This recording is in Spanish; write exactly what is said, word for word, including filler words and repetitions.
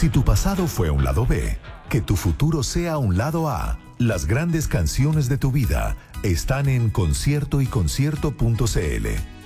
Si tu pasado fue un lado B, que tu futuro sea un lado A. Las grandes canciones de tu vida están en concierto y concierto punto c l.